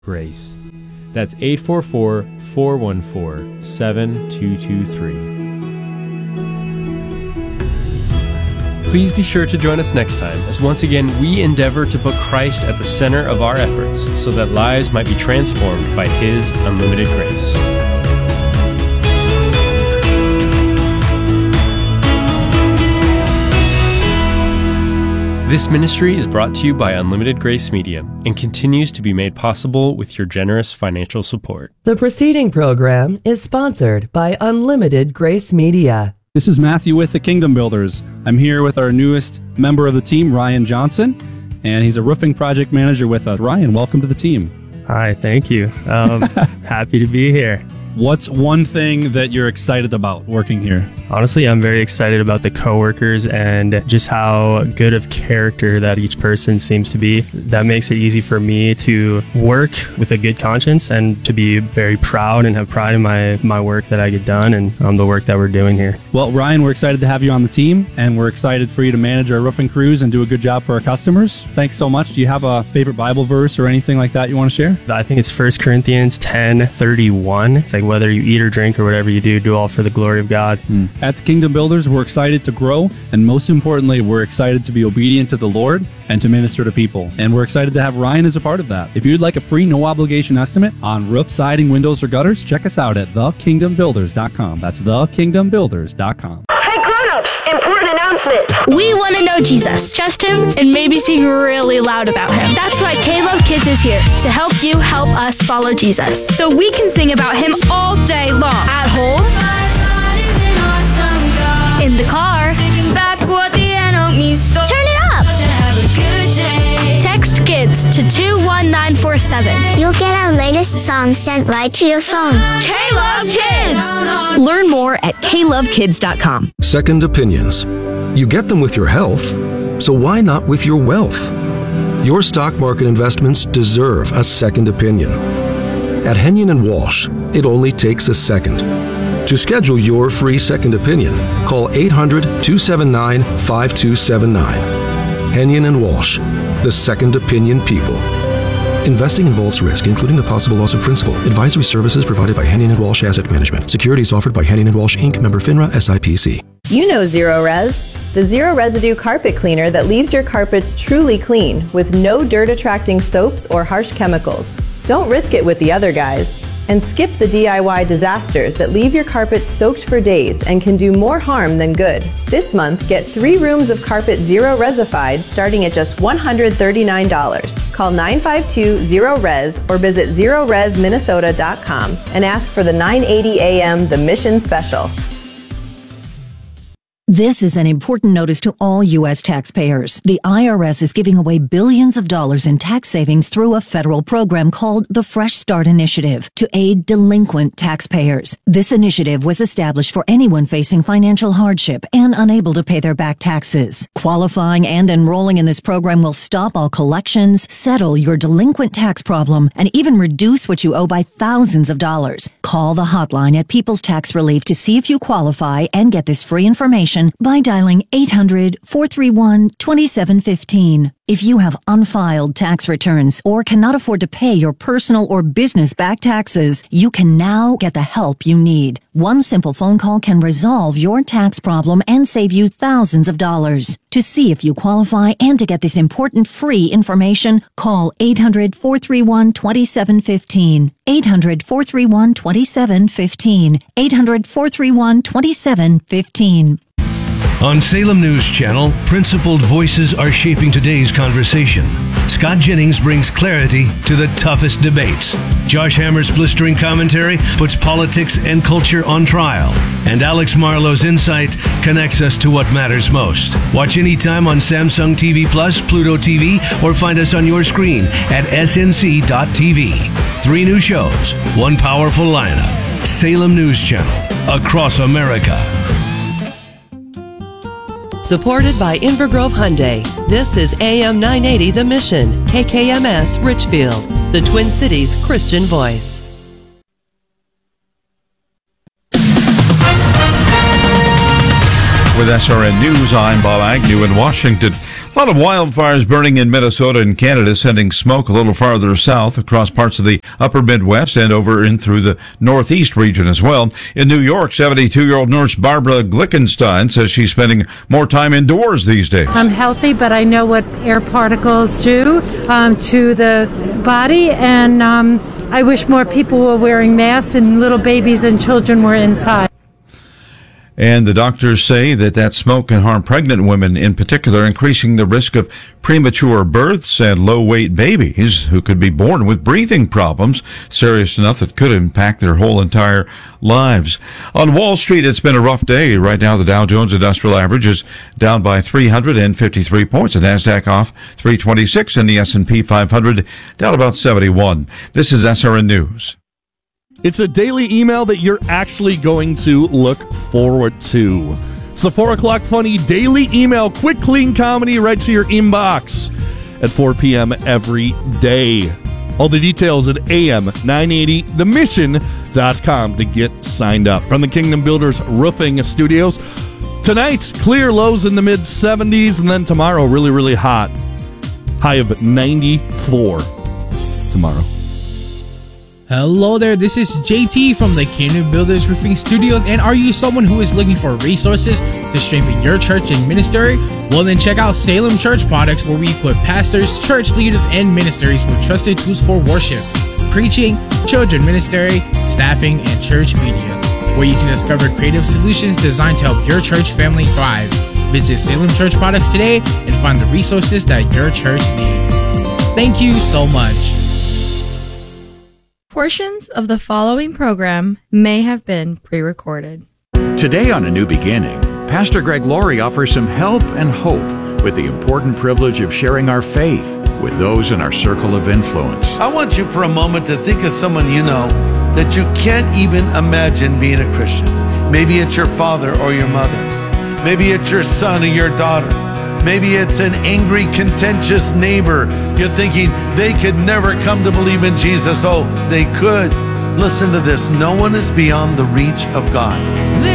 GRACE. That's 844-414-7223. Please be sure to join us next time as once again we endeavor to put Christ at the center of our efforts so that lives might be transformed by His unlimited grace. This ministry is brought to you by Unlimited Grace Media and continues to be made possible with your generous financial support. The preceding program is sponsored by Unlimited Grace Media. This is Matthew with the Kingdom Builders. I'm here with our newest member of the team, Ryan Johnson, and he's a roofing project manager with us. Ryan, welcome to the team. Hi, thank you. Happy to be here. What's one thing that you're excited about working here? Honestly, I'm very excited about the coworkers and just how good of character that each person seems to be. That makes it easy for me to work with a good conscience and to be very proud and have pride in my work that I get done and the work that we're doing here. Well, Ryan, we're excited to have you on the team, and we're excited for you to manage our roofing crews and do a good job for our customers. Thanks so much. Do you have a favorite Bible verse or anything like that you want to share? I think it's 1 Corinthians 10:31. It's like, whether you eat or drink or whatever you do all for the glory of God. At the Kingdom Builders, we're excited to grow, and most importantly, we're excited to be obedient to the Lord and to minister to people. And we're excited to have Ryan as a part of that. If you'd like a free, no-obligation estimate on roof, siding, windows, or gutters, check us out at thekingdombuilders.com. That's thekingdombuilders.com. Hey grown-ups, important announcement. We want to know Jesus, trust Him, and maybe sing really loud about Him. That's why K-Love Kids is here, to help you help us follow Jesus. So we can sing about Him all day long. At home, in the car, turn it up. Text KIDS to 21947. You'll get our latest song sent right to your phone. K-Love Kids! Learn more at klovekids.com. Second opinions. You get them with your health, so why not with your wealth? Your stock market investments deserve a second opinion. At Henyon & Walsh, it only takes a second. To schedule your free second opinion, call 800-279-5279. Henyon & Walsh, the second opinion people. Investing involves risk, including the possible loss of principal. Advisory services provided by Henyon & Walsh Asset Management. Securities offered by Henyon & Walsh, Inc., member FINRA, SIPC. You know Zero Res, the zero residue carpet cleaner that leaves your carpets truly clean with no dirt-attracting soaps or harsh chemicals. Don't risk it with the other guys. And skip the DIY disasters that leave your carpet soaked for days and can do more harm than good. This month, get 3 rooms of carpet Zero Resified starting at just $139. Call 952-ZERO-RES or visit ZeroResMinnesota.com and ask for the 980 AM The Mission Special. This is an important notice to all U.S. taxpayers. The IRS is giving away billions of dollars in tax savings through a federal program called the Fresh Start Initiative to aid delinquent taxpayers. This initiative was established for anyone facing financial hardship and unable to pay their back taxes. Qualifying and enrolling in this program will stop all collections, settle your delinquent tax problem, and even reduce what you owe by thousands of dollars. Call the hotline at People's Tax Relief to see if you qualify and get this free information by dialing 800-431-2715. If you have unfiled tax returns or cannot afford to pay your personal or business back taxes, you can now get the help you need. One simple phone call can resolve your tax problem and save you thousands of dollars. To see if you qualify and to get this important free information, call 800-431-2715. 800-431-2715. 800-431-2715. On Salem News Channel, principled voices are shaping today's conversation. Scott Jennings brings clarity to the toughest debates. Josh Hammer's blistering commentary puts politics and culture on trial. And Alex Marlowe's insight connects us to what matters most. Watch anytime on Samsung TV Plus, Pluto TV, or find us on your screen at snc.tv. 3 new shows, 1 powerful lineup. Salem News Channel, across America. Supported by Invergrove Hyundai. This is AM 980 The Mission, KKMS Richfield, the Twin Cities Christian voice. With SRN News, I'm Bob Agnew in Washington. A lot of wildfires burning in Minnesota and Canada, sending smoke a little farther south across parts of the upper Midwest and over in through the Northeast region as well. In New York, 72-year-old nurse Barbara Glickenstein says she's spending more time indoors these days. I'm healthy, but I know what air particles do to the body, and I wish more people were wearing masks and little babies and children were inside. And the doctors say that smoke can harm pregnant women in particular, increasing the risk of premature births and low-weight babies who could be born with breathing problems, serious enough that could impact their whole entire lives. On Wall Street, it's been a rough day. Right now, the Dow Jones Industrial Average is down by 353 points. The NASDAQ off 326, and the S&P 500 down about 71. This is SRN News. It's a daily email that you're actually going to look forward to. It's the 4 o'clock funny daily email, quick, clean comedy right to your inbox at 4 p.m. every day. All the details at am980themission.com to get signed up. From the Kingdom Builders Roofing Studios, tonight's clear, lows in the mid-70s, and then tomorrow really, really hot. High of 94 tomorrow. Hello there, this is JT from the Kingdom Builders Roofing Studios, and are you someone who is looking for resources to strengthen your church and ministry? Well, then check out Salem Church Products, where we equip pastors, church leaders, and ministries with trusted tools for worship, preaching, children ministry, staffing, and church media, where you can discover creative solutions designed to help your church family thrive. Visit Salem Church Products today and find the resources that your church needs. Thank you so much. Portions of the following program may have been pre-recorded. Today on A New Beginning, Pastor Greg Laurie offers some help and hope with the important privilege of sharing our faith with those in our circle of influence. I want you for a moment to think of someone you know that you can't even imagine being a Christian. Maybe it's your father or your mother. Maybe it's your son or your daughter. Maybe it's an angry, contentious neighbor. You're thinking they could never come to believe in Jesus. Oh, they could. Listen to this. No one is beyond the reach of God.